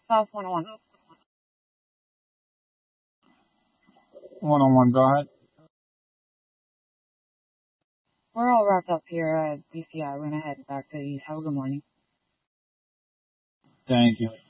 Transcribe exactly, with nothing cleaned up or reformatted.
South one oh one. one oh one, go ahead. We're all wrapped up here at B C I. We're gonna head back to the east. Have a good morning. Thank you.